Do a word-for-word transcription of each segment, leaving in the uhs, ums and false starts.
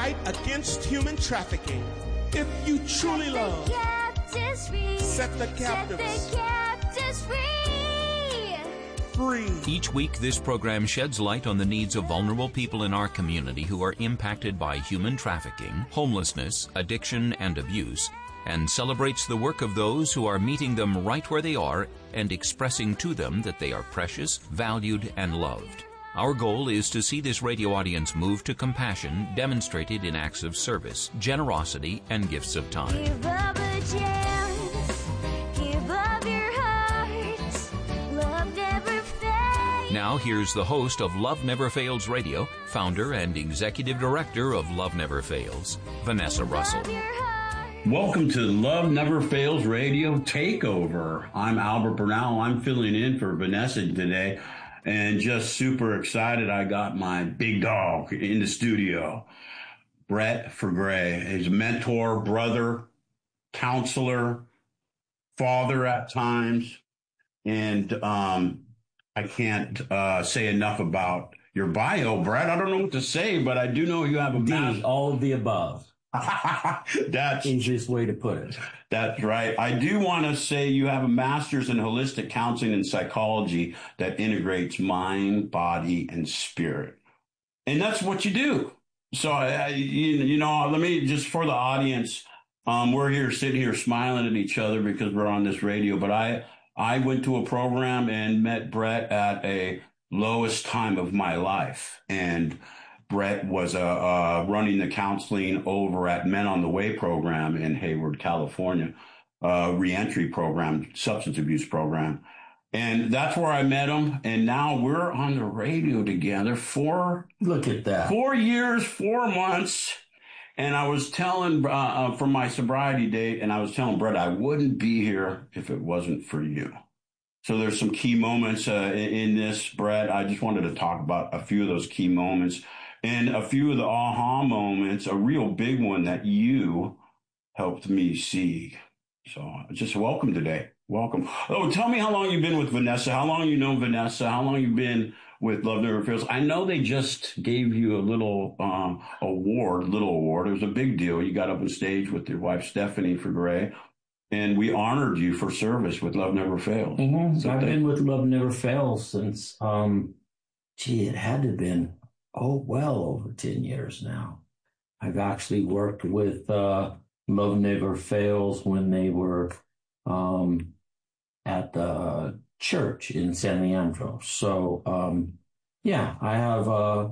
fight against human trafficking. If you truly love, set the captives free. Each week, this program sheds light on the needs of vulnerable people in our community who are impacted by human trafficking, homelessness, addiction, and abuse, and celebrates the work of those who are meeting them right where they are and expressing to them that they are precious, valued, and loved. Our goal is to see this radio audience move to compassion demonstrated in acts of service, generosity, and gifts of time. Give up a chance, give up your heart, love never fails. Now here's the host of Love Never Fails Radio, founder and executive director of Love Never Fails, Vanessa Russell. Welcome to Love Never Fails Radio Takeover. I'm Albert Bernal. I'm filling in for Vanessa today. And just super excited, I got my big dog in the studio, Brett Fragre. He's a mentor, brother, counselor, father at times. And um, I can't uh, say enough about your bio, Brett. I don't know what to say, but I do know you have a D, all of the above. That's easiest way to put it. That's right. I do want to say you have a master's in holistic counseling and psychology that integrates mind, body, and spirit. And that's what you do. So, I, you, you know, let me just for the audience, um, we're here sitting here smiling at each other because we're on this radio. But I, I went to a program and met Brett at a lowest time of my life. And Brett was uh, uh, running the counseling over at Men on the Way program in Hayward, California, uh, reentry program, substance abuse program. And that's where I met him. And now we're on the radio together for, look at that, four years, four months. And I was telling, uh, uh, from my sobriety date, and I was telling Brett, I wouldn't be here if it wasn't for you. So there's some key moments uh, in, in this, Brett. I just wanted to talk about a few of those key moments. And a few of the aha moments, a real big one that you helped me see. So just welcome today. Welcome. Oh, tell me how long you've been with Vanessa. How long you know Vanessa? How long you've been with Love Never Fails? I know they just gave you a little um, award, little award. It was a big deal. You got up on stage with your wife, Stephanie Fragre, and we honored you for service with Love Never Fails. Mm-hmm. So I've they- been with Love Never Fails since, um, gee, it had to have been Oh, well over ten years now. I've actually worked with uh, Love Never Fails when they were um, at the church in San Leandro. So, um, yeah, I have, a,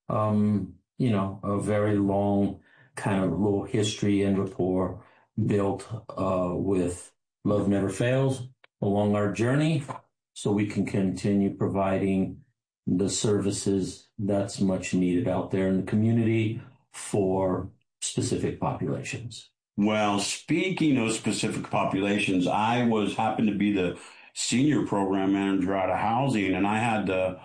um, you know, a very long kind of little history and rapport built uh, with Love Never Fails along our journey so we can continue providing the services that's much needed out there in the community for specific populations. Well, speaking of specific populations, I was happened to be the senior program manager out of housing, and I had the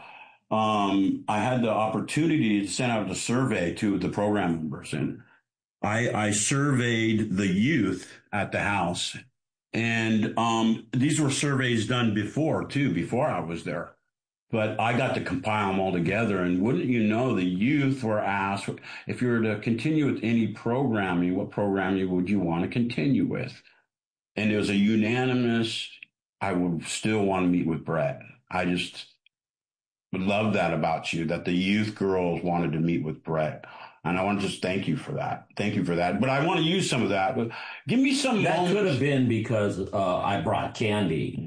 um, I had the opportunity to send out a survey to the program members, and I, I surveyed the youth at the house, and um, these were surveys done before too, before I was there. But I got to compile them all together, and wouldn't you know, the youth were asked, if you were to continue with any programming, what programming would you want to continue with? And it was a unanimous, I would still want to meet with Brett. I just would love that about you, that the youth girls wanted to meet with Brett. And I want to just thank you for that. Thank you for that. But I want to use some of that. But give me some That moments. could have been because uh, I brought candy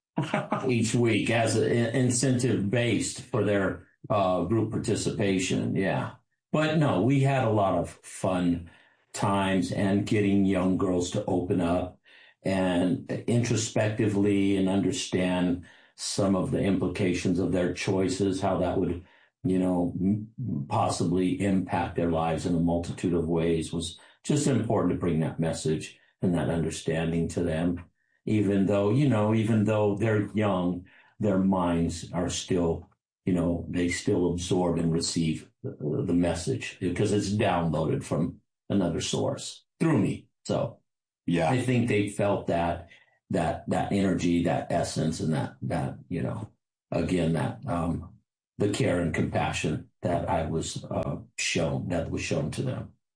each week as an incentive based for their uh, group participation. Yeah. But no, we had a lot of fun times and getting young girls to open up and introspectively and understand some of the implications of their choices, how that would, you know, m- possibly impact their lives in a multitude of ways was just important to bring that message and that understanding to them. Even though, you know, even though they're young, their minds are still, you know, they still absorb and receive the, the message because it's downloaded from another source through me. So Yeah. I think they felt that, that, that energy, that essence, and that, that, you know, again, that, um, the care and compassion that I was, uh, shown, that was shown to them.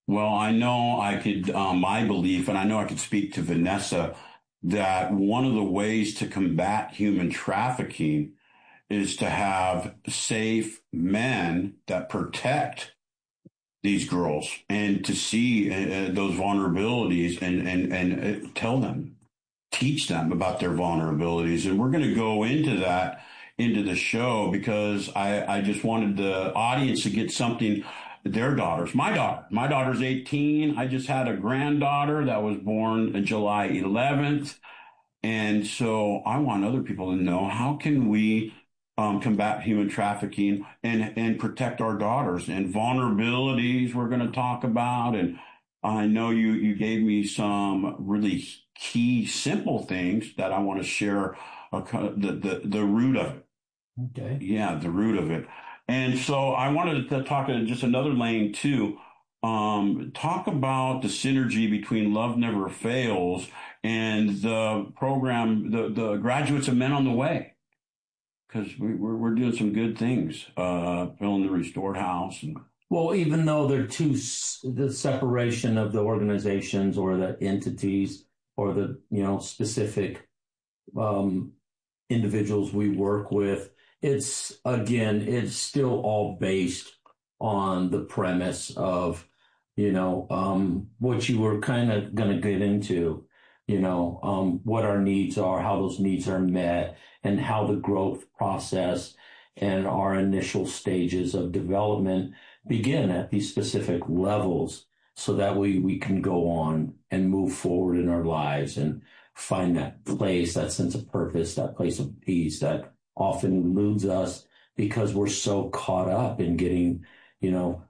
Well, I know I could, um, my belief, and I know I could speak to Vanessa, that one of the ways to combat human trafficking is to have safe men that protect these girls and to see uh, those vulnerabilities and, and, and uh, tell them, teach them about their vulnerabilities. And we're going to go into that into the show because I, I just wanted the audience to get something. Their daughters, my daughter, my daughter's eighteen. I just had a granddaughter that was born on July eleventh. And so I want other people to know, how can we um, combat human trafficking and, and protect our daughters, and vulnerabilities we're going to talk about. And I know you, you gave me some really key, simple things that I want to share, uh, the, the, the root of it. Okay. Yeah, the root of it. And so I wanted to talk in just another lane too. Um, talk about the synergy between Love Never Fails and the program, the, the Graduates of Men on the Way, because we, we're, we're doing some good things, uh, filling the Restored House. And, well, even though they're two, the separation of the organizations or the entities or the, you know, specific um, individuals we work with, it's, again, it's still all based on the premise of, you know, um, what you were kind of going to get into, you know, um, what our needs are, how those needs are met, and how the growth process and our initial stages of development begin at these specific levels, so that we, we can go on and move forward in our lives and find that place, that sense of purpose, that place of peace that often eludes us because we're so caught up in getting, you know,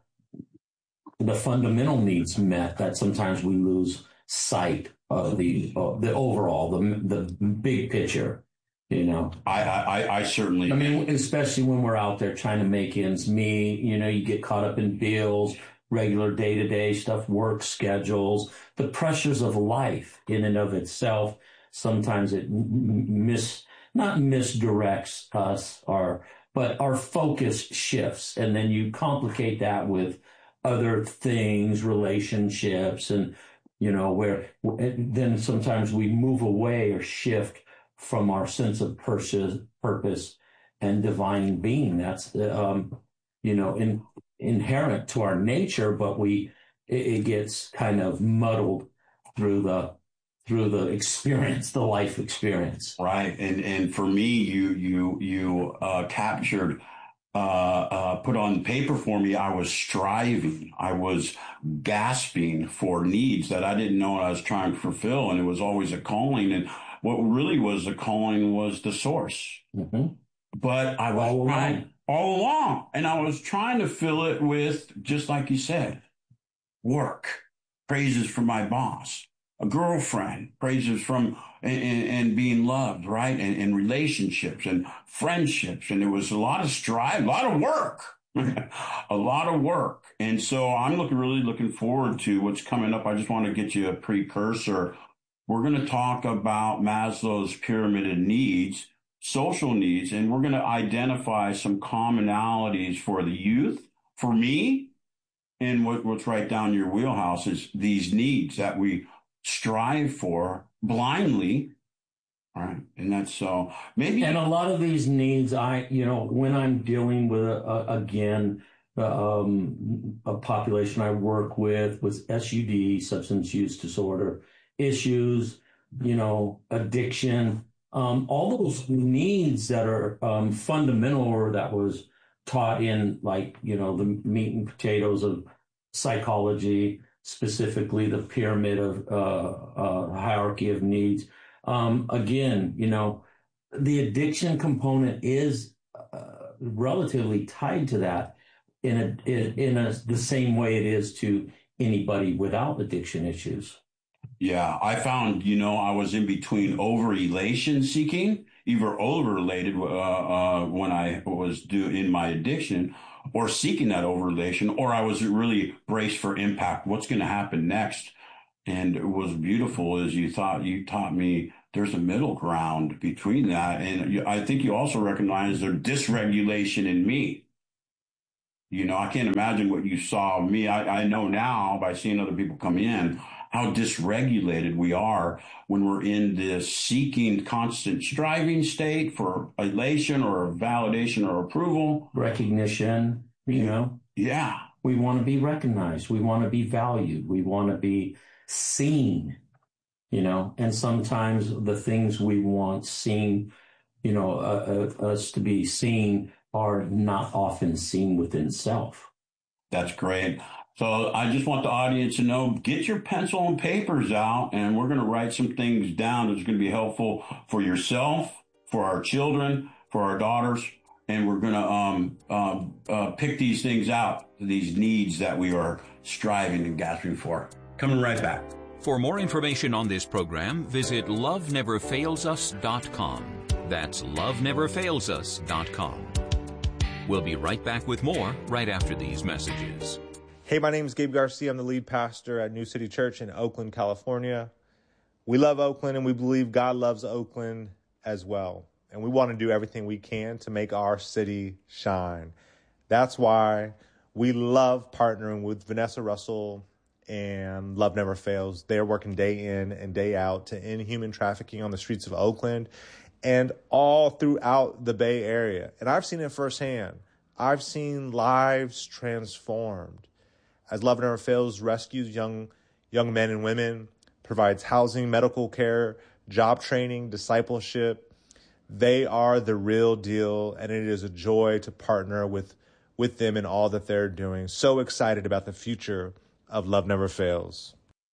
the fundamental needs met that sometimes we lose sight of the uh, the overall, the the big picture. You know, I, I, I certainly, I mean, especially when we're out there trying to make ends meet, you know, you get caught up in bills, regular day to day stuff, work schedules, the pressures of life in and of itself. Sometimes it mis, not misdirects us, or, but our focus shifts. And then you complicate that with other things, relationships, and, you know, where then sometimes we move away or shift from our sense of purpose and divine being. That's, um, you know, in, inherent to our nature, but we, it, it gets kind of muddled through the, through the experience, the life experience. Right. And, and for me, you, you, you, uh, captured, uh, uh, put on paper for me. I was striving. I was gasping for needs that I didn't know I was trying to fulfill. And it was always a calling. And what really was a calling was the source. Mm-hmm. But I was all trying, along. all along. And I was trying to fill it with, just like you said, work, praises from my boss, a girlfriend, praises from, and, and being loved, right? And, and relationships and friendships. And it was a lot of strive, a lot of work, a lot of work. And so I'm looking, really looking forward to what's coming up. I just want to get you a precursor. We're going to talk about Maslow's pyramid of needs, social needs, and we're going to identify some commonalities for the youth, for me, and what, what's right down your wheelhouse is these needs that we strive for blindly. All right. And that's so maybe. And a lot of these needs, I, you know, when I'm dealing with, a, a, again, um, a population I work with with S U D, substance use disorder issues, you know, addiction, um, all those needs that are um, fundamental, or that was taught in, like, you know, the meat and potatoes of psychology, specifically the pyramid of uh, uh, hierarchy of needs. Um, again, you know, the addiction component is uh, relatively tied to that in a, in, in a, the same way it is to anybody without addiction issues. Yeah, I found, you know, I was in between over elation seeking, either over related uh, uh, when I was do in my addiction, or seeking that over elation, or I was really braced for impact. What's going to happen next? And it was beautiful as you thought, you taught me there's a middle ground between that. And I think you also recognize there's dysregulation in me. You know, I can't imagine what you saw me. I, I know now by seeing other people come in how dysregulated we are when we're in this seeking, constant striving state for elation or validation or approval. Recognition, you know. Yeah. We want to be recognized. We want to be valued. We want to be seen, you know. And sometimes the things we want seen, you know, uh, uh, us to be seen are not often seen within self. That's great. So I just want the audience to know, get your pencil and papers out, and we're going to write some things down that's going to be helpful for yourself, for our children, for our daughters, and we're going to um, uh, uh, pick these things out, these needs that we are striving and gasping for. Coming right back. For more information on this program, visit love never fails us dot com. That's love never fails us dot com. We'll be right back with more right after these messages. Hey, my name is Gabe Garcia. I'm the lead pastor at New City Church in Oakland, California. We love Oakland, and we believe God loves Oakland as well. And we want to do everything we can to make our city shine. That's why we love partnering with Vanessa Russell and Love Never Fails. They're working day in and day out to end human trafficking on the streets of Oakland and all throughout the Bay Area. And I've seen it firsthand. I've seen lives transformed as Love Never Fails rescues young young men and women, provides housing, medical care, job training, discipleship. They are the real deal, and it is a joy to partner with, with them in all that they're doing. So excited about the future of Love Never Fails.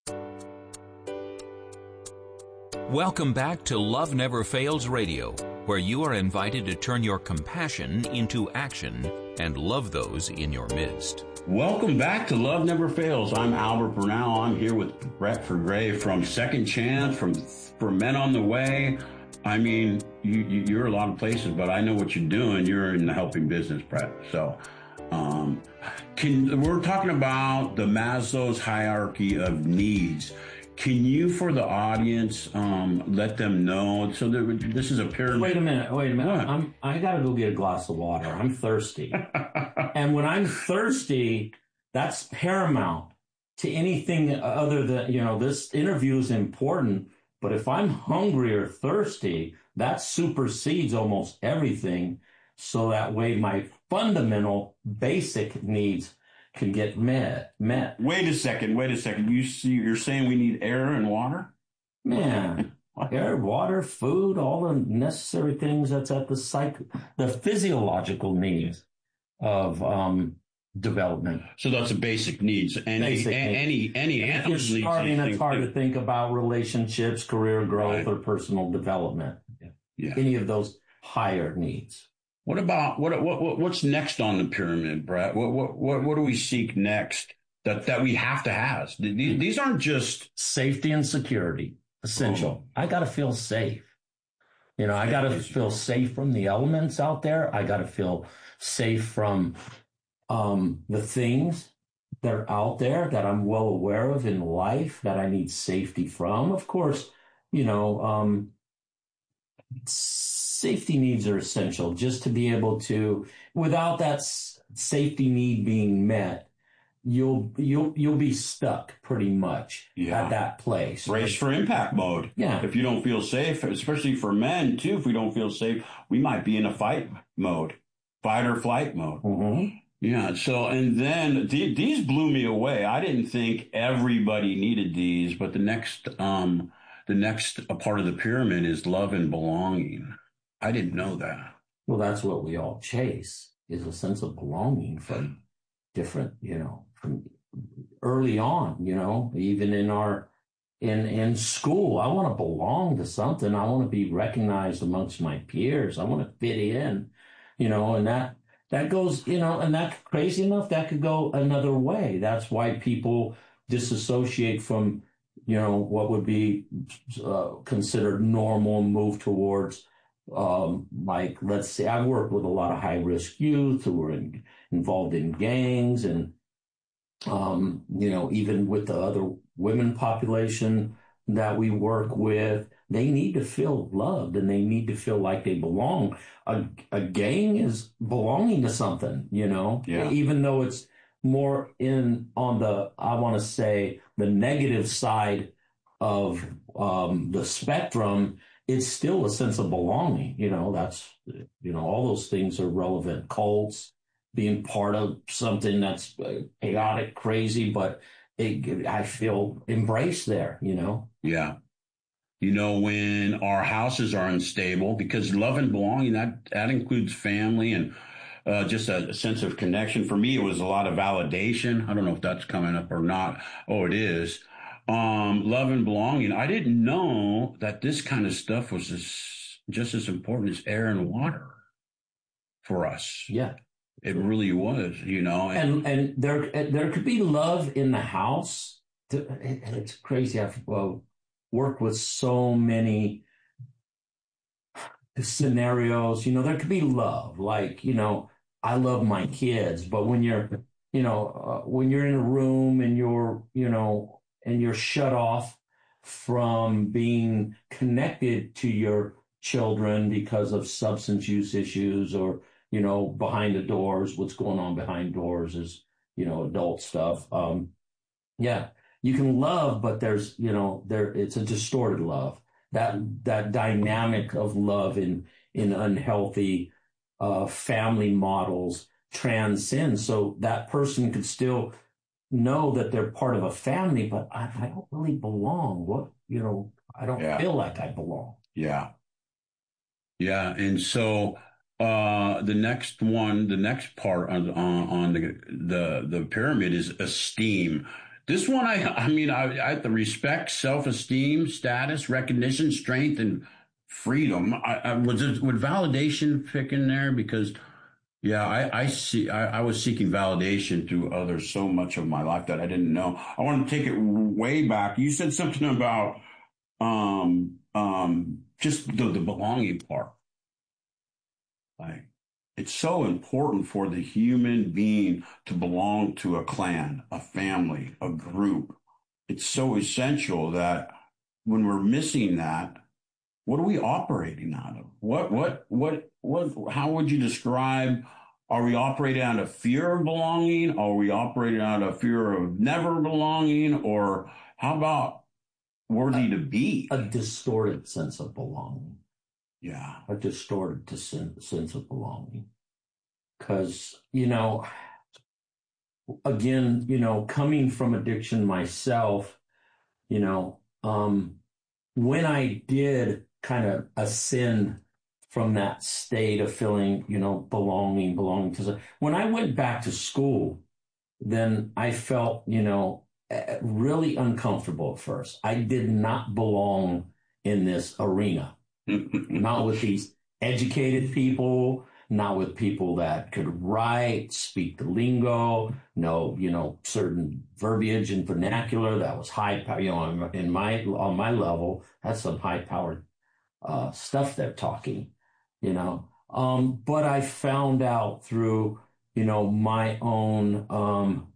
Welcome back to Love Never Fails Radio, where you are invited to turn your compassion into action and love those in your midst. Welcome back to Love Never Fails. I'm Albert Bernal. I'm here with Brett Forgray from Second Chance, from For Men on the Way. I mean, you, you, you're a lot of places, but I know what you're doing. You're in the helping business, Brett. So um, can, we're talking about the Maslow's hierarchy of needs. Can you, for the audience, um, let them know? So there, this is a pyramid. Wait a minute. Wait a minute. What? I'm, I got to go get a glass of water. I'm thirsty. And when I'm thirsty, that's paramount to anything other than, you know, this interview is important. But if I'm hungry or thirsty, that supersedes almost everything. So that way my fundamental basic needs can get met. met. Wait a second. Wait a second. You see, you're saying we need air and water? Man, air, water, food, all the necessary things that's at the psych, the physiological needs of um, development. So that's the basic needs. Any Basic a, needs. any any If animal you're needs starting, these it's hard things to think about relationships, career growth, Right. or personal development. too. Yeah. Any of those higher needs. What about what what what- what's next on the pyramid, Brett? What what what what do we seek next that that we have to have? These, these aren't just Safety and security, essential. Oh. I got to feel safe. You know, I got to Safety. feel safe from the elements out there. I got to feel safe from um, the things that are out there that I'm well aware of in life that I need safety from. Of course, you know, um, safety needs are essential just to be able to, without that s- safety need being met, you'll you'll you'll be stuck pretty much Yeah. at that place. brace for impact mode. Yeah. If you don't feel safe, especially for men too, if we don't feel safe, we might be in a fight mode, fight or flight mode. Mhm. Yeah. So, and then th- these blew me away. I didn't think everybody needed these, but the next, um, the next part of the pyramid is love and belonging. I didn't know that. Well, that's what we all chase, is a sense of belonging from different, you know, from early on, you know, even in our, in, in school, I want to belong to something. I want to be recognized amongst my peers. I want to fit in, you know, and that, that goes, you know, and that crazy enough, that could go another way. That's why people disassociate from, you know, what would be uh, considered normal and move towards, um, like, let's say, I've worked with a lot of high risk youth who were in, involved in gangs and, um, you know, even with the other women population that we work with, they need to feel loved and they need to feel like they belong. A, a gang is belonging to something, you know, yeah. even though it's more in on the, I want to say, the negative side of um, the spectrum. It's still a sense of belonging. You know, that's, you know, all those things are relevant. Cults, being part of something that's chaotic, crazy, but it, I feel embraced there, you know? Yeah. You know, when our houses are unstable, because love and belonging, that, that includes family and uh, just a, a sense of connection. For me, it was a lot of validation. I don't know if that's coming up or not. Oh, it is. Um, love and belonging. I didn't know that this kind of stuff was as, just as important as air and water for us. Yeah. It really was, you know. And and there there could be love in the house. It's crazy. I've well, worked with so many scenarios. You know, there could be love. Like, you know, I love my kids, but when you're, you know, uh, when you're in a room and you're, you know, and you're shut off from being connected to your children because of substance use issues or, you know, behind the doors, what's going on behind doors is, you know, adult stuff. Um, yeah, you can love, but there's, you know, there, it's a distorted love. That, that dynamic of love in, in unhealthy, uh, family models transcends. So that person could still know that they're part of a family, but I, I don't really belong. What, you know, I don't yeah. feel like I belong. Yeah. Yeah. And so, Uh, the next one, the next part on, on, on the, the, the pyramid is esteem. This one, I, I mean, I, I have to respect, self-esteem, status, recognition, strength, and freedom. I, I was it, would validation pick in there? Because, yeah, I, I see, I, I was seeking validation through others so much of my life that I didn't know. I want to take it way back. You said something about, um, um, just the, the belonging part. Like, it's so important for the human being to belong to a clan, a family, a group. It's so essential that when we're missing that, what are we operating out of? What, what, what, what, how would you describe? Are we operating out of fear of belonging? Are we operating out of fear of never belonging? Or how about worthy to be? A distorted sense of belonging. Yeah. A distorted sense of belonging. Because, you know, again, you know, coming from addiction myself, you know, um, when I did kind of ascend from that state of feeling, you know, belonging, belonging to, when I went back to school, then I felt, you know, really uncomfortable at first. I did not belong in this arena. Not with these educated people, not with people that could write, speak the lingo, know, you know, certain verbiage and vernacular that was high power, you know, in my, on my level, that's some high powered, uh, stuff they're talking, you know. Um, but I found out through, you know, my own, um,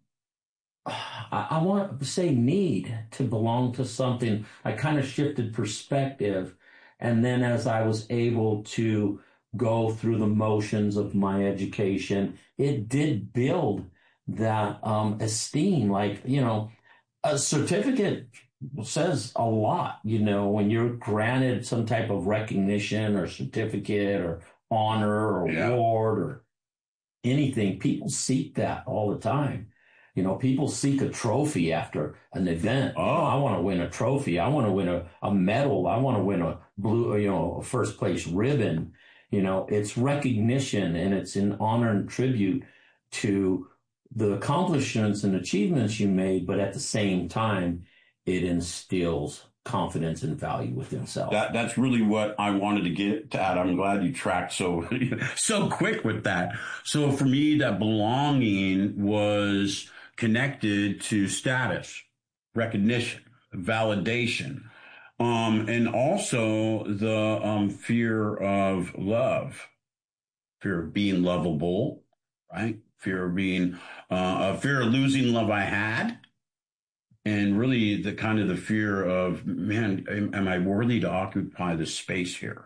I, I want to say need to belong to something. I kind of shifted perspective. And then as I was able to go through the motions of my education, it did build that um, esteem. Like, you know, a certificate says a lot, you know, when you're granted some type of recognition or certificate or honor or yeah. award or anything, people seek that all the time. You know, people seek a trophy after an event. Oh, I want to win a trophy. I want to win a, a medal. I want to win a blue, you know, a first place ribbon. You know, it's recognition and it's an honor and tribute to the accomplishments and achievements you made. But at the same time, it instills confidence and value within self. That, that's really what I wanted to get at. I'm glad you tracked so, so quick with that. So for me, that belonging was connected to status, recognition, validation, um, and also the um, fear of love, fear of being lovable, right? Fear of being, uh, a fear of losing love I had, and really the kind of the fear of, man, am, am I worthy to occupy this space here?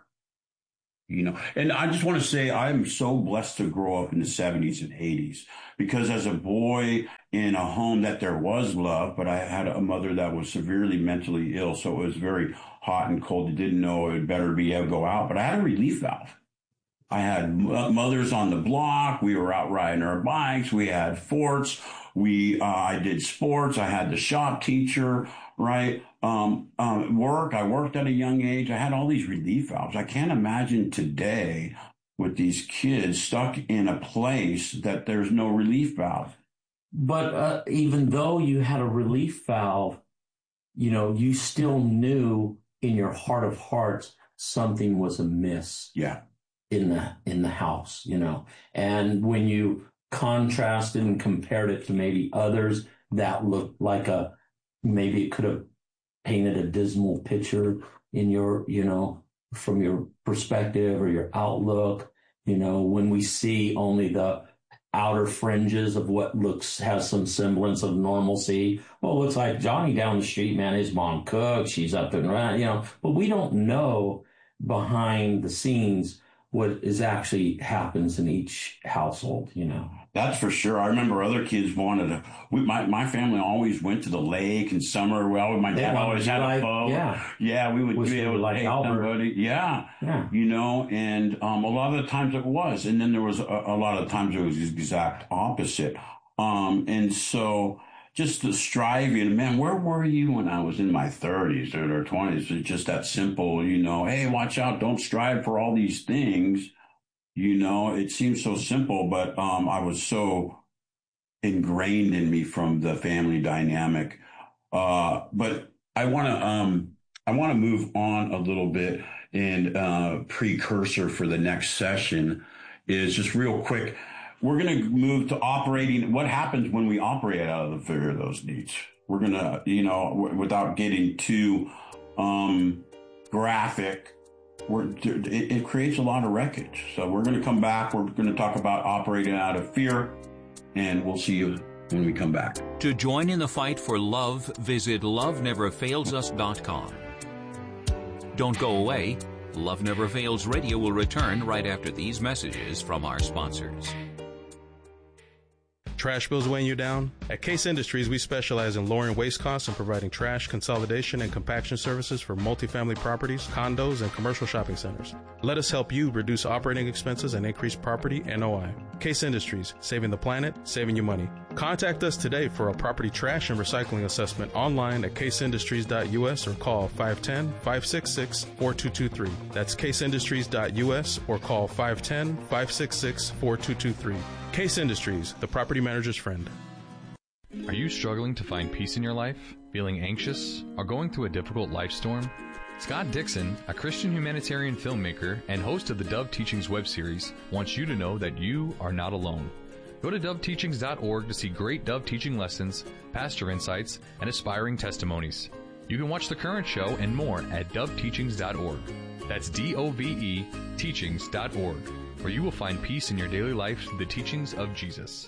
You know, and I just want to say I'm so blessed to grow up in the seventies and eighties, because as a boy in a home that there was love, but I had a mother that was severely mentally ill. So it was very hot and cold. I didn't know it would better be able to go out, but I had a relief valve. I had mothers on the block. We were out riding our bikes. We had forts. We, uh, I did sports. I had the shop teacher, right? Um, um, work. I worked at a young age. I had all these relief valves. I can't imagine today with these kids stuck in a place that there's no relief valve. But uh, even though you had a relief valve, you know, you still knew in your heart of hearts something was amiss. Yeah. in the in the house, you know. And when you contrasted and compared it to maybe others that looked like a, maybe it could have painted a dismal picture in your, you know, from your perspective or your outlook, you know, when we see only the outer fringes of what looks, has some semblance of normalcy. Well, it looks like Johnny down the street, man, his mom cooks, she's up and around, you know, but we don't know behind the scenes what is actually happens in each household, you know. That's for sure. I remember other kids wanted to, we, my, my family always went to the lake in summer. Well, my dad always had like, a boat. Yeah. Yeah, we would Wish be able to like take Albert. somebody. Yeah. Yeah. You know, and um, a lot of the times it was. And then there was a, a lot of times it was the exact opposite. Um, and so just the striving, man, where were you when I was in my thirties or twenties? It's just that simple, you know, hey, watch out, don't strive for all these things. You know, it seems so simple, but um, I was so ingrained in me from the family dynamic. Uh, but I want to um, I want to move on a little bit, and uh, precursor for the next session is just real quick. We're going to move to operating. What happens when we operate out of the fear of those needs? We're going to, you know, w- without getting too um, graphic. We're, it, it creates a lot of wreckage. So we're going to come back. We're going to talk about operating out of fear, and we'll see you when we come back. To join in the fight for love, visit love never fails us dot com. Don't go away. Love Never Fails Radio will return right after these messages from our sponsors. Trash bills weighing you down? At Case Industries, we specialize in lowering waste costs and providing trash consolidation and compaction services for multifamily properties, condos, and commercial shopping centers. Let us help you reduce operating expenses and increase property N O I. Case Industries, saving the planet, saving you money. Contact us today for a property trash and recycling assessment online at case industries dot U S or call five one zero, five six six, four two two three. That's case industries dot U S or call five one zero, five six six, four two two three. Case Industries, the property manager's friend. Are you struggling to find peace in your life, feeling anxious, or going through a difficult life storm? Scott Dixon, a Christian humanitarian filmmaker and host of the Dove Teachings web series, wants you to know that you are not alone. Go to dove teachings dot org to see great Dove teaching lessons, pastor insights, and aspiring testimonies. You can watch the current show and more at dove teachings dot org. That's D O V E teachings dot org, where you will find peace in your daily life through the teachings of Jesus.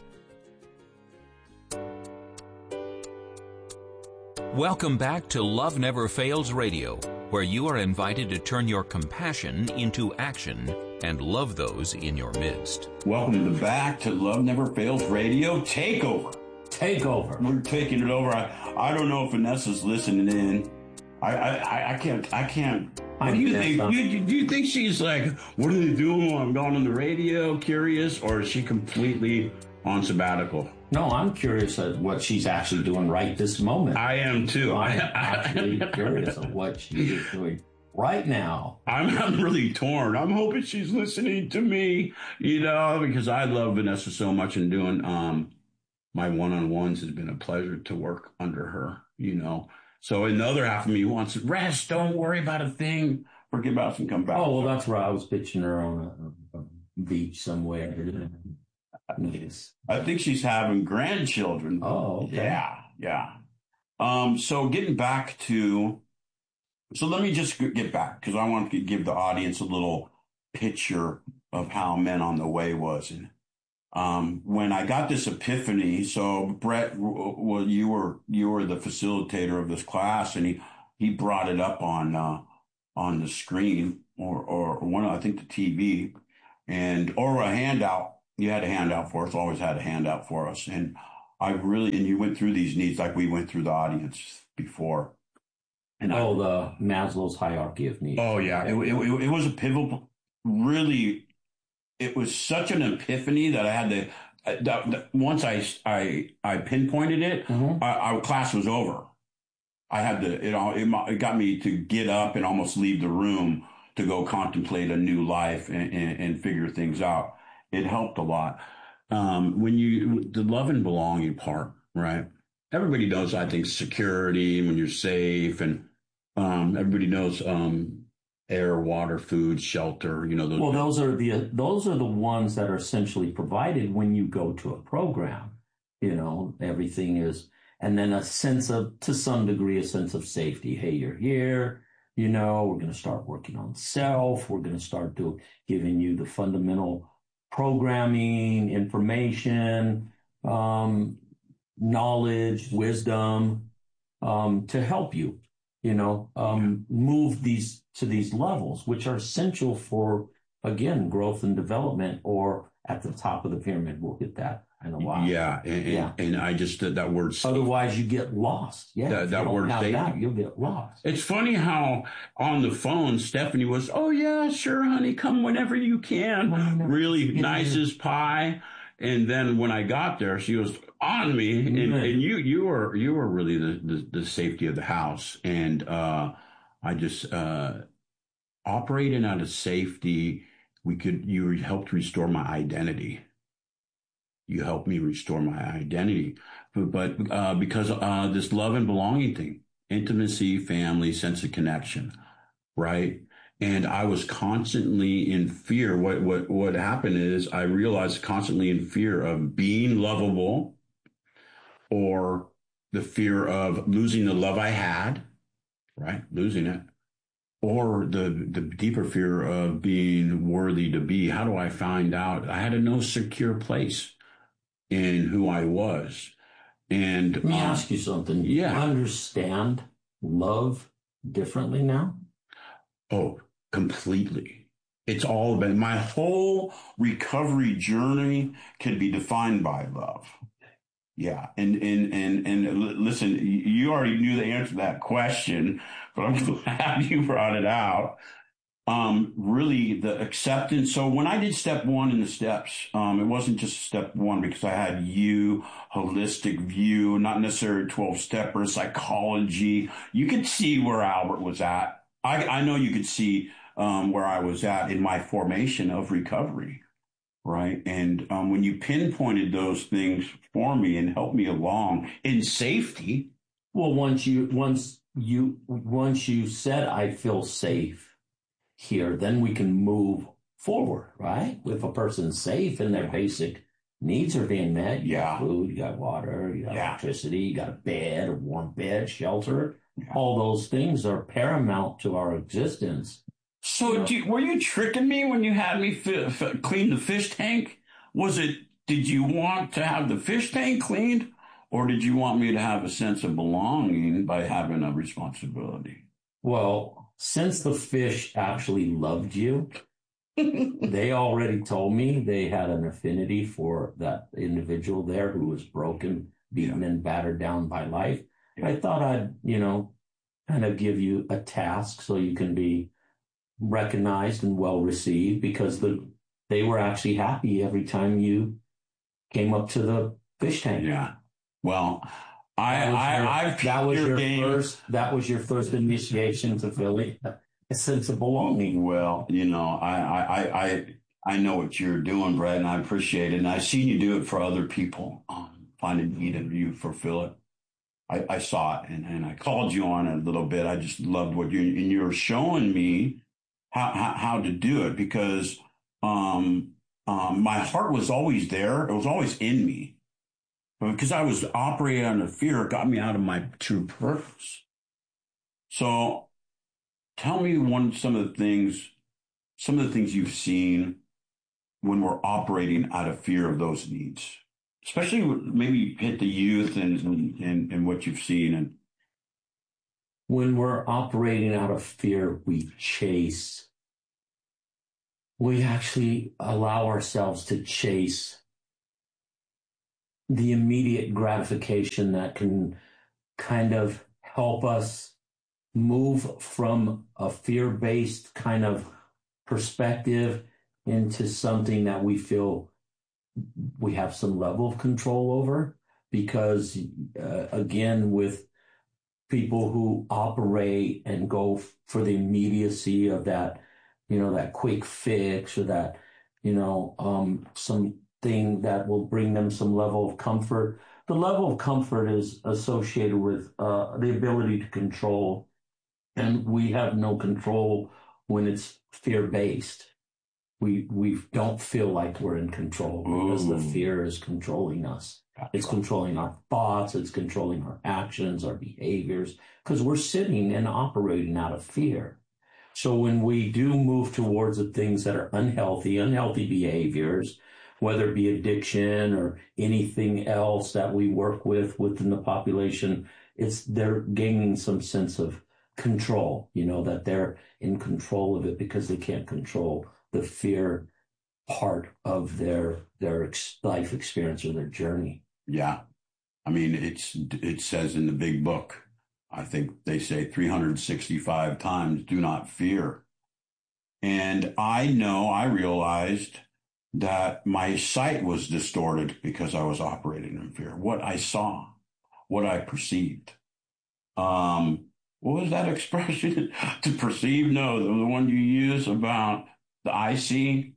Welcome back to Love Never Fails Radio, where you are invited to turn your compassion into action and love those in your midst. Welcome back to Love Never Fails Radio Takeover. Takeover. We're taking it over. I, I don't know if Vanessa's listening in. I I, I can't I can't. What do you think? Do you, do you think she's like, what are they doing while I'm gone on the radio? Curious, or is she completely on sabbatical? No, I'm curious at what she's actually doing right this moment. I am too. I'm actually curious of what she is doing right now. I'm, I'm really torn. I'm hoping she's listening to me, you know, because I love Vanessa so much, and doing um my one-on-ones has been a pleasure to work under her, you know. So in the other half of me wants to rest. Don't worry about a thing. Forget about us and come back. Oh, well, that's where I was pitching her on a, a beach somewhere. I think she's having grandchildren. Oh, okay. Yeah, yeah. Um, so getting back to, so let me just get back, because I want to give the audience a little picture of how Men on the Way was. And um, when I got this epiphany, so Brett, well, you were you were the facilitator of this class, and he he brought it up on uh, on the screen or or one, I think the T V, and or a handout. You had a handout for us. Always had a handout for us, and I really and you went through these needs like we went through the audience before. And oh, I, the Maslow's hierarchy of needs. Oh yeah, it, it, it was a pivotal. Really, it was such an epiphany that I had to. Uh, that, that once I I I pinpointed it, mm-hmm. our, our class was over. I had to. It, it it got me to get up and almost leave the room to go contemplate a new life and, and, and figure things out. It helped a lot. Um, when you the love and belonging part, right? Everybody knows, I think, security, when you're safe, and um, everybody knows um, air, water, food, shelter. You know, those. Well, those are the those are the ones that are essentially provided when you go to a program. You know, everything is, and then a sense of, to some degree, a sense of safety. Hey, you're here. You know, we're going to start working on self. We're going to start do, giving you the fundamental programming, information. Um, knowledge, wisdom, um, to help you, you know, um, move these to these levels, which are essential for, again, growth and development, or at the top of the pyramid. We'll get that in a while. Yeah. And, yeah. and, and I just, uh, that word. Otherwise you get lost. Yeah. That, that word. That, you'll get lost. It's funny how on the phone, Stephanie was, oh yeah, sure, honey, come whenever you can. Whenever really nice as pie. And then when I got there, she was on me, and, mm-hmm. and you you were you were really the, the, the safety of the house, and uh, I just uh, operating out of safety. We could you helped restore my identity. You helped me restore my identity, but, but uh, because uh, this love and belonging thing, intimacy, family, sense of connection, right? And I was constantly in fear. What, what, what happened is I realized constantly in fear of being lovable, or the fear of losing the love I had, right? Losing it, or the, the deeper fear of being worthy to be. How do I find out? I had a no secure place in who I was. And let me uh, ask you something. Yeah. Do you understand love differently now? Oh, completely. It's all about my whole recovery journey can be defined by love. Yeah. And, and, and, and listen, you already knew the answer to that question, but I'm glad you brought it out. Um, really the acceptance. So when I did step one in the steps, um, it wasn't just step one because I had you, holistic view, not necessarily twelve stepper, psychology. You could see where Albert was at. I, I know you could see, um, where I was at in my formation of recovery. Right. And, um, when you pinpointed those things for me and helped me along in safety. Well, once you, once you, once you said, I feel safe here, then we can move forward, right? If a person's safe and their basic needs are being met, you yeah. got food, you got water, you got yeah. electricity, you got a bed, a warm bed, shelter. Yeah. All those things are paramount to our existence. So you know? do you, were you tricking me when you had me f- f- clean the fish tank? Was it, did you want to have the fish tank cleaned, or did you want me to have a sense of belonging by having a responsibility? Well, since the fish actually loved you, they already told me they had an affinity for that individual there who was broken, beaten, yeah. and battered down by life. Yeah. I thought I'd, you know, kind of give you a task so you can be recognized and well received, because the they were actually happy every time you came up to the fish tank. Yeah. Well, I, I, your, I've that was your game. first. That was your first initiation to feeling a sense of belonging. Well, you know, I, I, I, I know what you're doing, Brad, and I appreciate it. And I've seen you do it for other people. Um, find a need and you fulfill it. I, I saw it, and, and I called you on it a little bit. I just loved what you and you were showing me how how, how to do it, because um, um, my heart was always there. It was always in me. Because I was operating under fear, it got me out of my true purpose. So tell me one, some of the things, some of the things you've seen when we're operating out of fear of those needs, especially maybe hit the youth and, and, and what you've seen. And when we're operating out of fear, we chase. We actually allow ourselves to chase the immediate gratification that can kind of help us move from a fear-based kind of perspective into something that we feel we have some level of control over. Because uh, again, with people who operate and go f- for the immediacy of that, you know, that quick fix or that, you know, um, something that will bring them some level of comfort. The level of comfort is associated with uh, the ability to control, and we have no control when it's fear-based. We we don't feel like we're in control because Ooh. the fear is controlling us. It's controlling our thoughts. It's controlling our actions, our behaviors, because we're sitting and operating out of fear. So when we do move towards the things that are unhealthy, unhealthy behaviors, whether it be addiction or anything else that we work with within the population, it's they're gaining some sense of control, you know, that they're in control of it because they can't control the fear part of their their ex- life experience or their journey. Yeah. I mean, it's it says in the big book, I think they say three hundred sixty-five times, do not fear. And I know, I realized that my sight was distorted because I was operating in fear. What I saw, what I perceived. Um, what was that expression? To perceive? No, the, the one you use about the I see.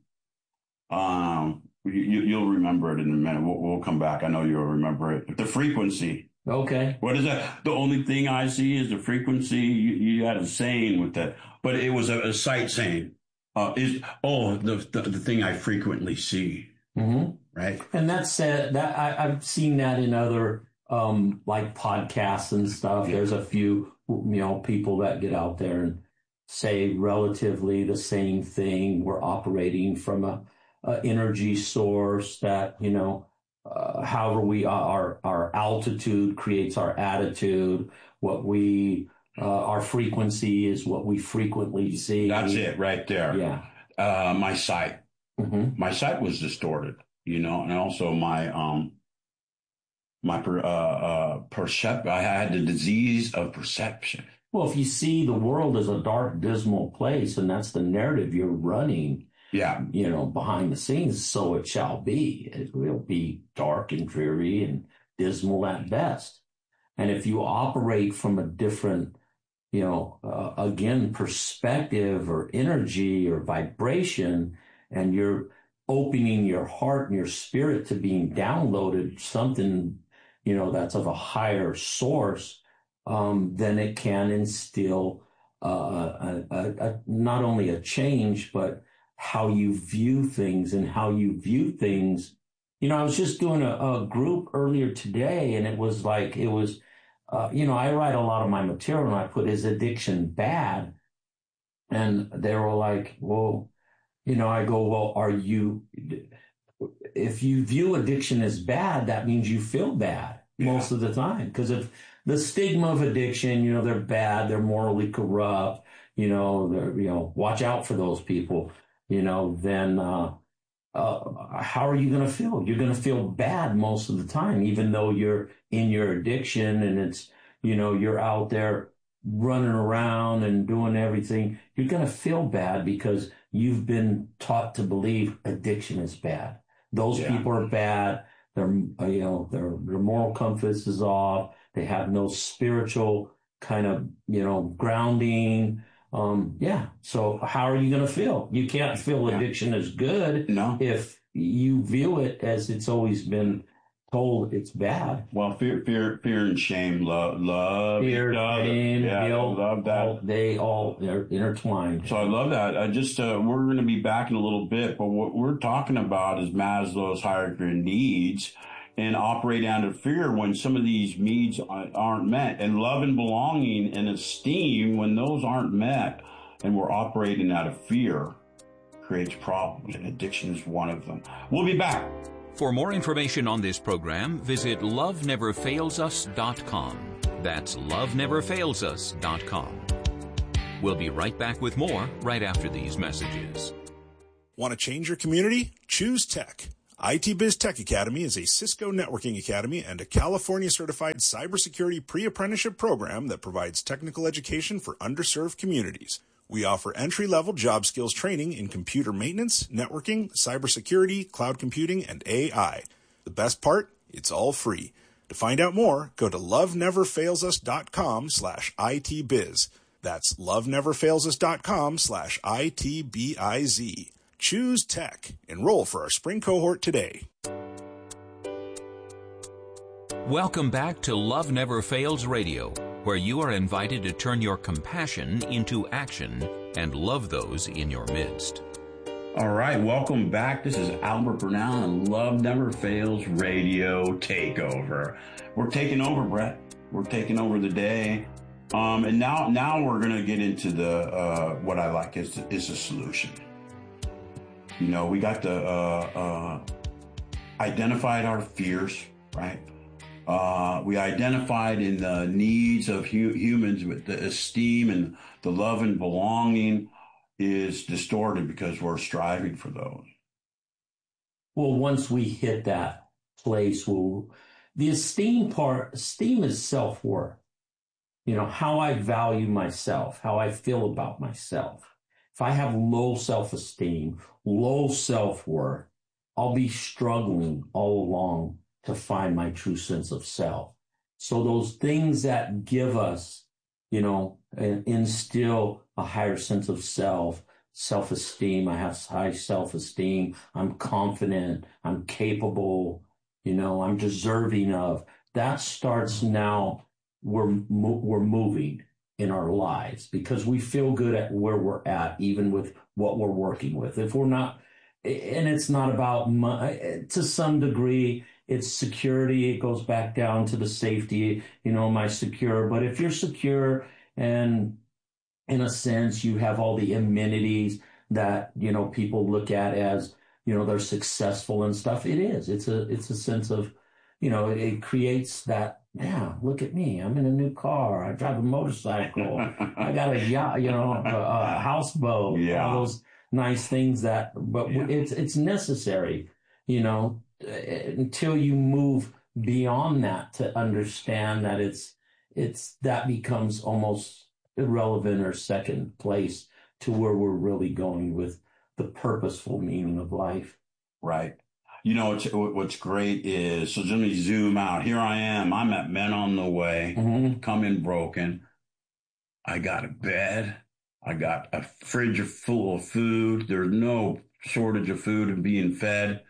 Um, you, you'll remember it in a minute. We'll, we'll come back. I know you'll remember it. The frequency. Okay. What is that? The only thing I see is the frequency. You, you had a saying with that, but it was a, a sight saying. Uh, is oh the, the the thing I frequently see, mm-hmm. right? And that's uh, that I, I've seen that in other um, like podcasts and stuff. Yeah. There's a few you know people that get out there and say relatively the same thing. We're operating from a, a energy source that you know. Uh, however, we are our altitude creates our attitude. What we Uh, our frequency is what we frequently see. That's it right there. Yeah. Uh, my sight. Mm-hmm. My sight was distorted, you know, and also my, um, my, per, uh, uh, perception. I had the disease of perception. Well, if you see the world as a dark, dismal place, and that's the narrative you're running, yeah, you know, behind the scenes, so it shall be. It will be dark and dreary and dismal at best. And if you operate from a different you know, uh, again, perspective or energy or vibration, and you're opening your heart and your spirit to being downloaded something, you know, that's of a higher source, um, then it can instill uh, a, a, a, not only a change, but how you view things and how you view things. You know, I was just doing a, a group earlier today, and it was like, it was, Uh, you know, I write a lot of my material and I put, is addiction bad? And they were like, well, you know, I go, well, are you, if you view addiction as bad, that means you feel bad yeah. most of the time. Because if the stigma of addiction, you know, they're bad, they're morally corrupt, you know, they're, you know, watch out for those people, you know, then, uh, Uh, how are you going to feel? You're going to feel bad most of the time, even though you're in your addiction and it's, you know, you're out there running around and doing everything. You're going to feel bad because you've been taught to believe addiction is bad. Those yeah. people are bad. Their, you know, their, their moral compass is off. They have no spiritual kind of, you know, grounding. Um, yeah. So how are you going to feel? You can't feel addiction as good no. if you view it as it's always been told it's bad. Well, fear, fear, fear and shame, love, love, fear, shame, yeah, guilt, love that. All, they all they're intertwined. So I love that. I just uh, we're going to be back in a little bit, but what we're talking about is Maslow's hierarchy of needs. And operate out of fear when some of these needs aren't met. And love and belonging and esteem, when those aren't met and we're operating out of fear, creates problems, and addiction is one of them. We'll be back. For more information on this program, visit love never fails us dot com. That's love never fails us dot com. We'll be right back with more right after these messages. Want to change your community? Choose Tech. I T Biz Tech Academy is a Cisco networking academy and a California-certified cybersecurity pre-apprenticeship program that provides technical education for underserved communities. We offer entry-level job skills training in computer maintenance, networking, cybersecurity, cloud computing, and A I. The best part? It's all free. To find out more, go to love never fails us dot com slash I T biz. That's love never fails us dot com slash I T B I Z. Choose Tech. Enroll for our spring cohort today. Welcome back to Love Never Fails Radio, where you are invited to turn your compassion into action and love those in your midst. All right, welcome back. This is Albert Bernal and Love Never Fails Radio Takeover. We're taking over, Brett. We're taking over the day. Um, and now, now we're going to get into the, uh, what I like is, is the solution. You know, we got the, uh, uh, identified our fears, right? Uh, we identified in the needs of hu- humans with the esteem and the love and belonging is distorted because we're striving for those. Well, once we hit that place, we'll, the esteem part, esteem is self-worth. You know, how I value myself, how I feel about myself. If I have low self-esteem, low self-worth, I'll be struggling all along to find my true sense of self. So those things that give us, you know, instill a higher sense of self, self-esteem. I have high self-esteem. I'm confident. I'm capable. You know, I'm deserving of. That starts now. We're we're moving in our lives because we feel good at where we're at, even with what we're working with. If we're not, and it's not about money, to some degree, it's security. It goes back down to the safety, you know, am I secure? But if you're secure and in a sense, you have all the amenities that, you know, people look at as, you know, they're successful and stuff. It is, it's a, it's a sense of, you know, it creates that. Yeah, look at me. I'm in a new car. I drive a motorcycle. I got a yacht, you know, a, a houseboat. Yeah. All those nice things that, but yeah. it's it's necessary, you know, until you move beyond that to understand that it's it's that becomes almost irrelevant or second place to where we're really going with the purposeful meaning of life. Right. You know, what's, what's great is, so let me zoom out. Here I am. I'm at Men on the Way, mm-hmm. Coming broken. I got a bed. I got a fridge full of food. There's no shortage of food and being fed.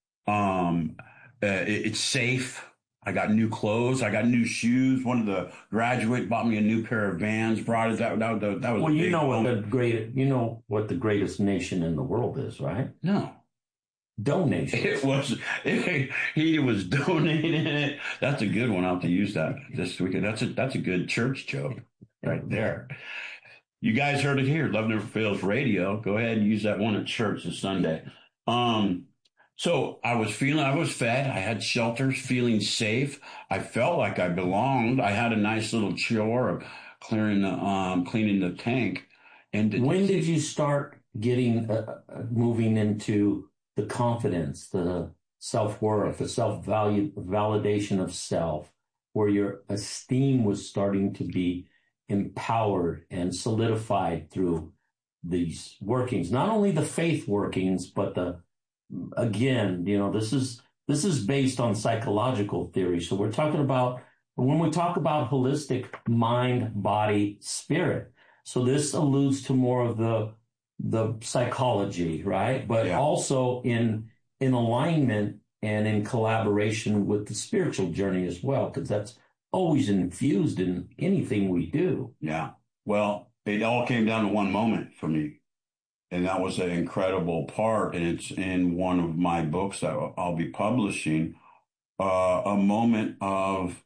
Um, uh, it, it's safe. I got new clothes. I got new shoes. One of the graduates bought me a new pair of Vans. Brought it. That, that, that, that was well, you know what moment. the great, you know what the greatest nation in the world is, right? No. Donation. It was, it, he was donating it. That's a good one. I'll have to use that this weekend. That's a, that's a good church joke right there. You guys heard it here. Love Never Fails Radio. Go ahead and use that one at church this Sunday. Um, so I was feeling, I was fed. I had shelters, feeling safe. I felt like I belonged. I had a nice little chore of clearing the, um, cleaning the tank. And when did you start getting, uh, moving into the confidence, the self-worth, the self-value, validation of self, where your esteem was starting to be empowered and solidified through these workings, not only the faith workings, but the, again, you know, this is, this is based on psychological theory. So we're talking about, when we talk about holistic mind, body, spirit. So this alludes to more of the the psychology, right? But yeah. also in, in alignment and in collaboration with the spiritual journey as well, because that's always infused in anything we do. Yeah. Well, it all came down to one moment for me. And that was an incredible part. And it's in one of my books that I'll be publishing, uh, a moment of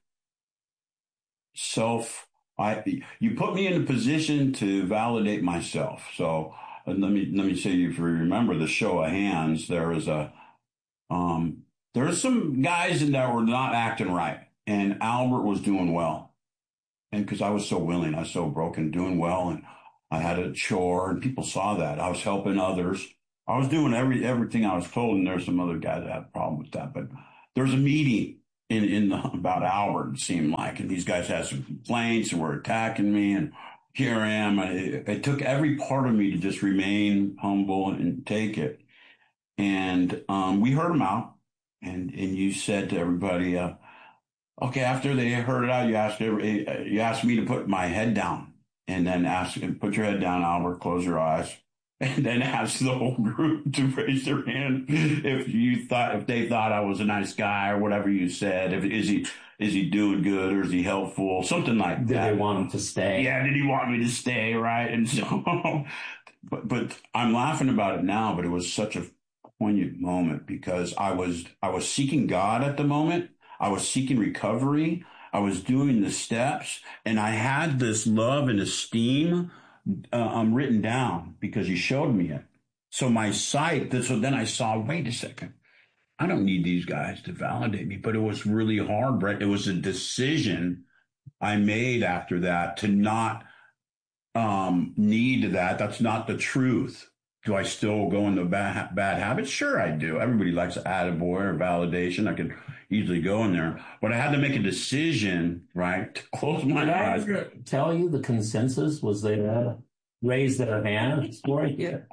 self. I, you put me in a position to validate myself. So let me let me say, if you remember the show of hands, there was a um, there were some guys that were not acting right, and Albert was doing well, and because I was so willing, I was so broken, doing well, and I had a chore, and people saw that I was helping others. I was doing every everything I was told, and there's some other guys that had a problem with that. But there was a meeting in in the, about Albert, it seemed like, and these guys had some complaints and were attacking me, and here I am. It, it took every part of me to just remain humble and take it. And um, we heard them out, and and you said to everybody, uh, okay, after they heard it out, you asked every, you asked me to put my head down, and then ask, put your head down, Albert, close your eyes. And then ask the whole group to raise their hand if you thought, if they thought I was a nice guy or whatever you said. If is he is he doing good or is he helpful? Something like Did that. Did they want him to stay? Yeah, did he want me to stay? Right. And so, but but I'm laughing about it now. But it was such a poignant moment because I was I was seeking God at the moment. I was seeking recovery. I was doing the steps, and I had this love and esteem Uh, um, written down because he showed me it. So my sight, so then I saw, wait a second, I don't need these guys to validate me. But it was really hard, Brett. It was a decision I made after that to not um, need that. That's not the truth. Do I still go into bad, bad habits? Sure, I do. Everybody likes attaboy or validation. I could easily go in there. But I had to make a decision, right, to close my Did eyes. I tell you the consensus was they had raised their hands for you?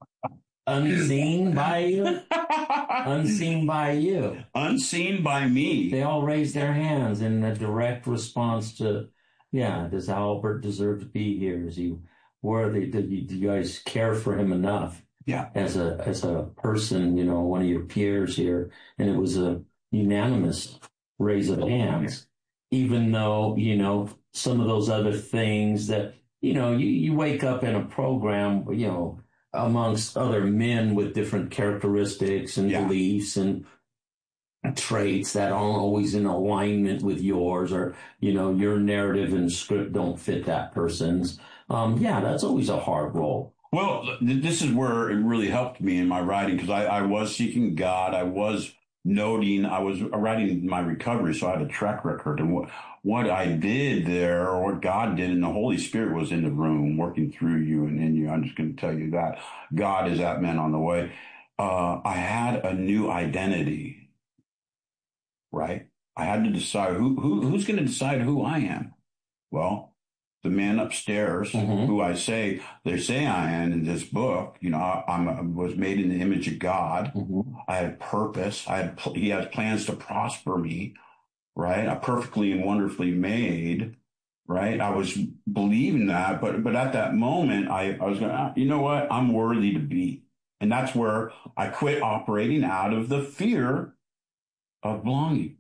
Unseen by you? Unseen by you. Unseen by me. They all raised their hands in a direct response to, yeah, does Albert deserve to be here? Is he worthy? Did you, do you guys care for him enough? Yeah. As a as a person, you know, one of your peers here, and it was a unanimous raise of hands, even though, you know, some of those other things that, you know, you, you wake up in a program, you know, amongst other men with different characteristics and Yeah. beliefs and traits that aren't always in alignment with yours, or, you know, your narrative and script don't fit that person's. Um, yeah, that's always a hard role. Well, th- this is where it really helped me in my writing because I, I was seeking God. I was noting, I was writing my recovery, so I had a track record. And what, what I did there, or what God did, and the Holy Spirit was in the room working through you and in you. I'm just going to tell you that. God is that man on the way. Uh, I had a new identity, right? I had to decide who, who who's going to decide who I am. Well, the man upstairs, Mhm. who I say, they say I am in this book, you know, I, I'm, I was made in the image of God. Mm-hmm. I had purpose. I had, he had plans to prosper me, right? I perfectly and wonderfully made, right? I was believing that, but, but at that moment, I, I was going, you know what? I'm worthy to be. And that's where I quit operating out of the fear of belonging.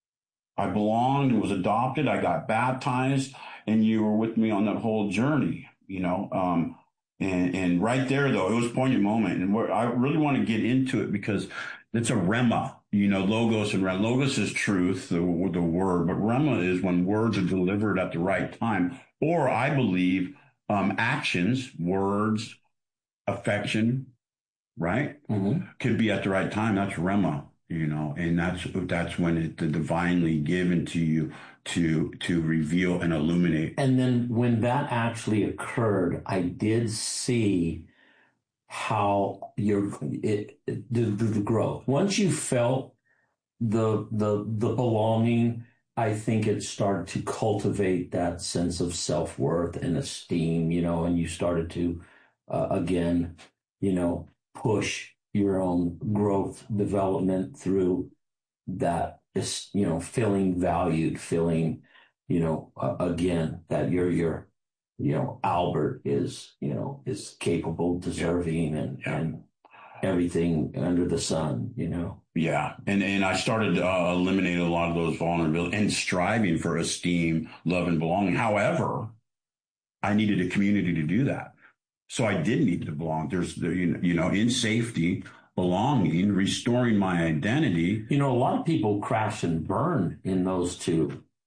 I belonged, was adopted. I got baptized, and you were with me on that whole journey, you know. Um, and, and right there, though, it was a poignant moment. And where I really want to get into it because it's a rhema, you know, logos and rhema. Logos is truth, the, the word, but rhema is when words are delivered at the right time. Or I believe um, actions, words, affection, right, Mm-hmm. could be at the right time. That's rhema. You know, and that's that's when it's divinely given to you to to reveal and illuminate. And then when that actually occurred, I did see how your it, it the, the growth. Once you felt the the the belonging, I think it started to cultivate that sense of self-worth and esteem. You know, and you started to uh, again, you know, push your own growth development through that, is, you know, feeling valued, feeling, you know, uh, again, that you're, your, you know, Albert is, you know, is capable, deserving, and, Yeah. and everything under the sun, you know. Yeah. And, and I started to uh, eliminate a lot of those vulnerabilities and striving for esteem, love, and belonging. However, I needed a community to do that. So I did need to belong. There's, the, you know, in safety, belonging, restoring my identity. You know, a lot of people crash and burn in those two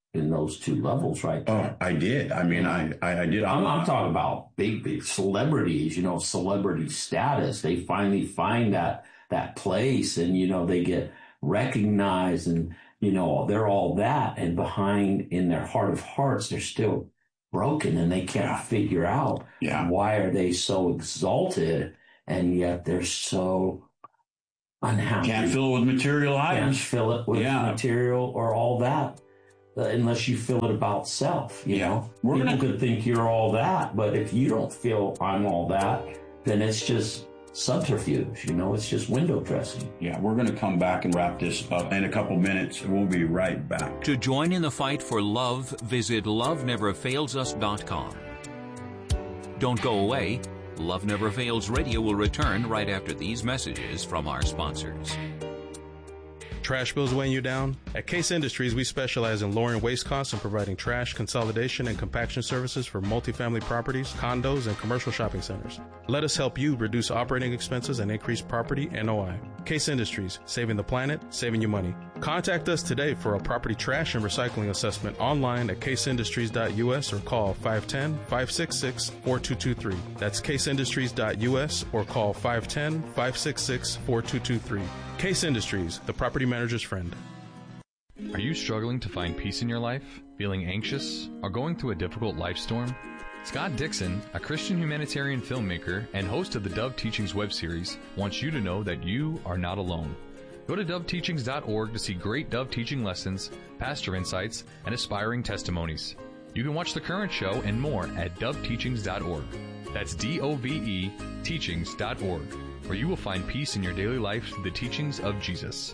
in those two levels right there. Oh, I did. I mean, I, I, I did. I'm, I'm talking about big, big celebrities, you know, celebrity status. They finally find that, that place and, you know, they get recognized and, you know, they're all that. And behind in their heart of hearts, they're still broken and they can't figure out yeah. why are they so exalted and yet they're so unhappy. Can't fill it with material items. Can't fill it with yeah. material or all that. Uh, unless you feel it about self, you yeah. know. We're People gonna... could think you're all that, but if you don't feel I'm all that, then it's just subterfuge, you know. It's just window dressing. Yeah, we're going to come back and wrap this up in a couple minutes. We'll be right back. To join in the fight for love, visit love never fails us dot com. Don't go away. Love Never Fails Radio will return right after these messages from our sponsors. Trash bills weighing you down? At Case Industries, we specialize in lowering waste costs and providing trash consolidation and compaction services for multifamily properties, condos, and commercial shopping centers. Let us help you reduce operating expenses and increase property N O I. Case Industries, saving the planet, saving you money. Contact us today for a property trash and recycling assessment online at case industries dot U S or call five one zero, five six six, four two two three. That's case industries dot U S or call five one zero, five six six, four two two three. Case Industries, the property manager's friend. Are you struggling to find peace in your life? Feeling anxious? Or going through a difficult life storm? Scott Dixon, a Christian humanitarian filmmaker and host of the Dove Teachings web series, wants you to know that you are not alone. Go to dove teachings dot org to see great Dove teaching lessons, pastor insights, and aspiring testimonies. You can watch the current show and more at dove teachings dot org. That's D O V E teachings dot org, where you will find peace in your daily life through the teachings of Jesus.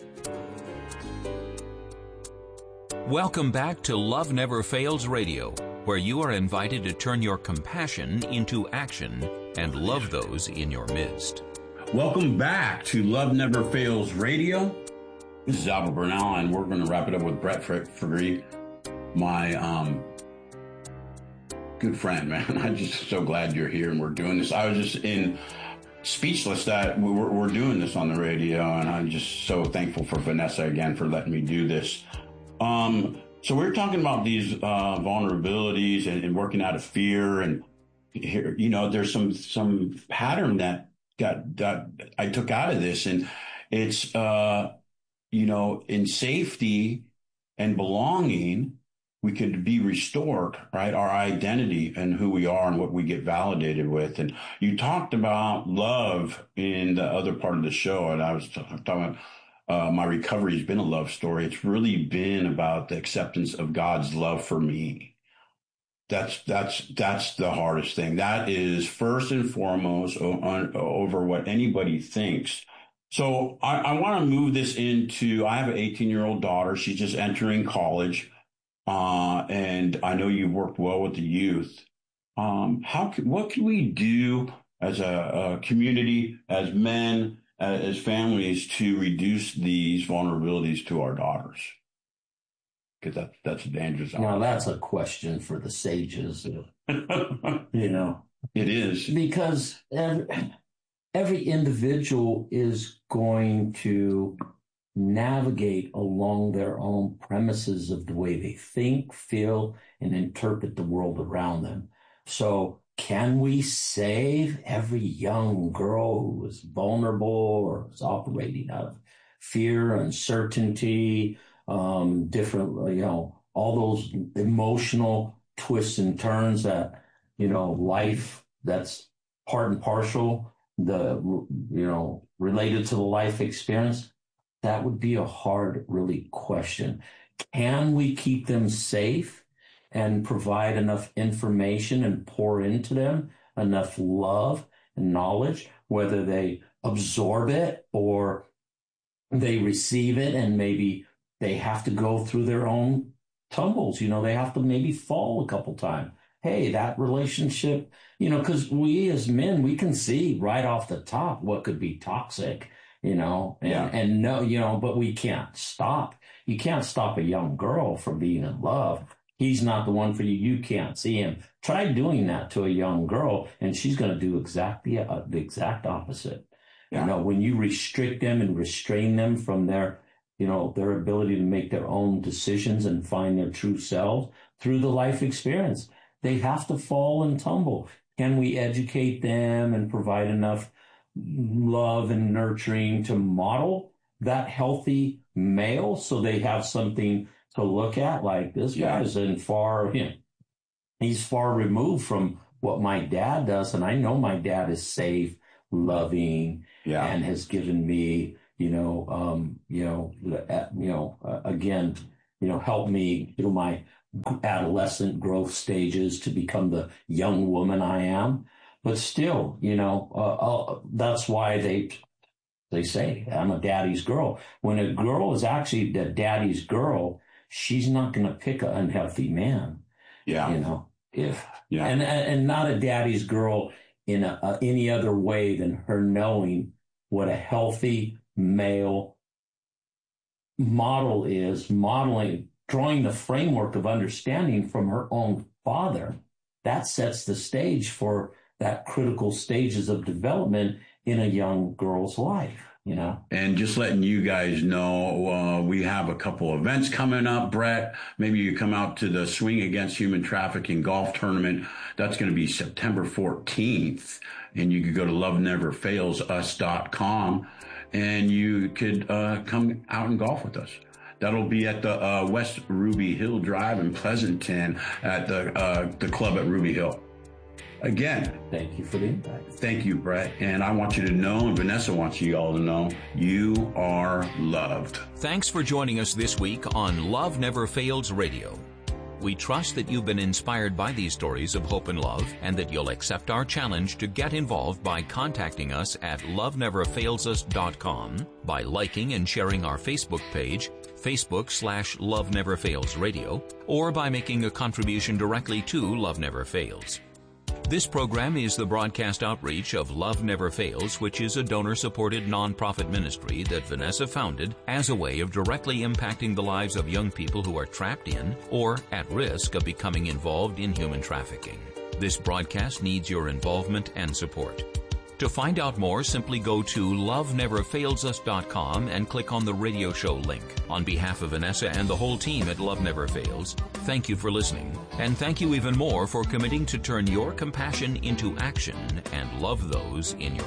Welcome back to Love Never Fails Radio, where you are invited to turn your compassion into action and love those in your midst. Welcome back to Love Never Fails Radio. This is Albert Bernal, and we're going to wrap it up with Brett Free, my um, good friend, man. I'm just so glad you're here and we're doing this. I was just in speechless that we're, we're doing this on the radio, and I'm just so thankful for Vanessa again for letting me do this. Um, so we're talking about these uh, vulnerabilities and, and working out of fear, and here, you know, there's some some pattern that got that I took out of this, and it's uh, you know, in safety and belonging, we could be restored, right? Our identity and who we are and what we get validated with. And you talked about love in the other part of the show, and I was t- talking about. Uh, my recovery has been a love story. It's really been about the acceptance of God's love for me. That's that's that's the hardest thing. That is first and foremost o- on, over what anybody thinks. So I, I want to move this into. I have an eighteen-year-old daughter. She's just entering college, uh, and I know you've worked well with the youth. Um, how can, what can we do as a, a community, as men, as families, to reduce these vulnerabilities to our daughters? Because that, that's a dangerous. Now, that's a question for the sages, you know. It is. Because every, every individual is going to navigate along their own premises of the way they think, feel, and interpret the world around them. So can we save every young girl who is vulnerable or is operating out of fear, uncertainty, um, different, you know, all those emotional twists and turns that, you know, life that's part and partial, the, you know, related to the life experience? That would be a hard, really question. Can we keep them safe and provide enough information and pour into them enough love and knowledge, whether they absorb it or they receive it and maybe they have to go through their own tumbles. You know, they have to maybe fall a couple times. Hey, that relationship, you know, because we as men, we can see right off the top what could be toxic, you know, and, yeah. and no, you know, but we can't stop. You can't stop a young girl from being in love. He's not the one for you. You can't see him. Try doing that to a young girl, and she's going to do exactly uh, the exact opposite. Yeah. You know, when you restrict them and restrain them from their you know, their ability to make their own decisions and find their true selves through the life experience. They have to fall and tumble. Can we educate them and provide enough love and nurturing to model that healthy male so they have something to look at? Like, this Yeah. guy's in far, you know, he's far removed from what my dad does. And I know my dad is safe, loving, Yeah. and has given me, you know, um, you know, uh, you know, uh, again, you know, help me through my adolescent growth stages to become the young woman I am. But still, you know, uh, uh, that's why they they say I'm a daddy's girl. When a girl is actually the daddy's girl, she's not going to pick an unhealthy man. Yeah. You know, if Yeah. and and not a daddy's girl in a, a, any other way than her knowing what a healthy male model is, modeling, drawing the framework of understanding from her own father. That sets the stage for that critical stages of development in a young girl's life, you know. And just letting you guys know, uh, we have a couple events coming up, Brett. Maybe you come out to the Swing Against Human Trafficking golf tournament. That's going to be September fourteenth. And you could go to love never fails us dot com and you could uh, come out and golf with us. That'll be at the uh, West Ruby Hill Drive in Pleasanton at the uh, the club at Ruby Hill. Again, thank you for the invite. Thank you, Brett. And I want you to know, and Vanessa wants you all to know, you are loved. Thanks for joining us this week on Love Never Fails Radio. We trust that you've been inspired by these stories of hope and love, and that you'll accept our challenge to get involved by contacting us at love never fails us dot com, by liking and sharing our Facebook page, Facebook slash Love Never Fails Radio, or by making a contribution directly to Love Never Fails. This program is the broadcast outreach of Love Never Fails, which is a donor-supported nonprofit ministry that Vanessa founded as a way of directly impacting the lives of young people who are trapped in or at risk of becoming involved in human trafficking. This broadcast needs your involvement and support. To find out more, simply go to love never fails us dot com and click on the radio show link. On behalf of Vanessa and the whole team at Love Never Fails, thank you for listening. And thank you even more for committing to turn your compassion into action and love those in your